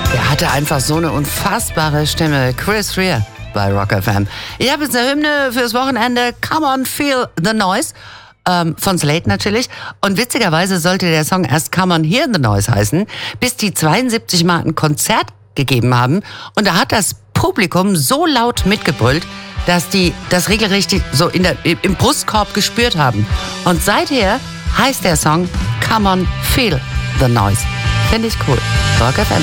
Der hatte einfach so eine unfassbare Stimme. Chris Rea bei Rock FM. Ich habe jetzt eine Hymne fürs Wochenende. Come on, feel the noise. Von Slate natürlich. Und witzigerweise sollte der Song erst Come on, hear the noise heißen, bis die 72 Mal ein Konzert gegeben haben. Und da hat das Publikum so laut mitgebrüllt, dass die das regelrecht so im Brustkorb gespürt haben. Und seither heißt der Song Come on, feel the noise. Finde ich cool. Rock FM.